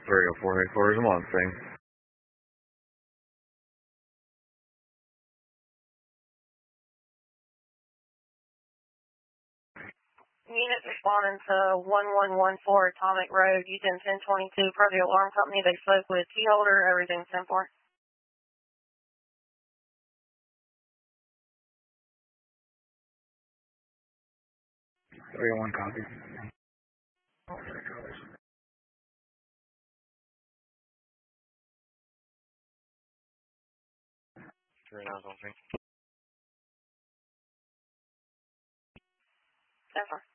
30484 is a Mustang. Unit responding to 1114 Atomic Road, using 1022 per the alarm company. They spoke with key holder, everything's 10-4. 301 copy. Sure, that was all. 10-4.